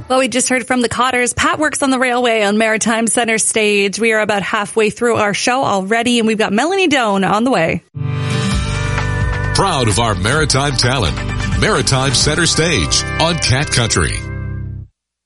Well, we just heard from the Cotters. Pat works on the railway on Maritime Center Stage. We are about halfway through our show already, and we've got Melanie Doan on the way. Proud of our maritime talent. Maritime Center Stage on Cat Country.